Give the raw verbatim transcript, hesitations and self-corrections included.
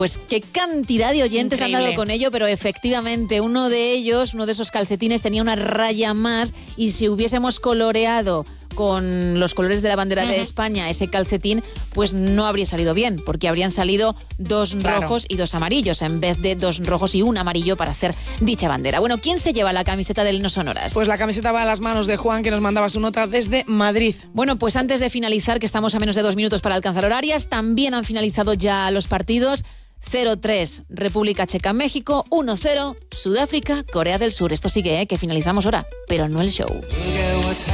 Pues qué cantidad de oyentes Increíble. Han dado con ello, pero efectivamente uno de ellos, uno de esos calcetines tenía una raya más y si hubiésemos coloreado con los colores de la bandera uh-huh. de España ese calcetín, pues no habría salido bien, porque habrían salido dos claro. rojos y dos amarillos, en vez de dos rojos y un amarillo para hacer dicha bandera. Bueno, ¿quién se lleva la camiseta del No Sonoras? Pues la camiseta va a las manos de Juan, que nos mandaba su nota desde Madrid. Bueno, pues antes de finalizar, que estamos a menos de dos minutos para alcanzar horarias, también han finalizado ya los partidos. cero tres República Checa, México, uno cero Sudáfrica, Corea del Sur. Esto sigue, ¿eh? Que finalizamos ahora, pero no el show.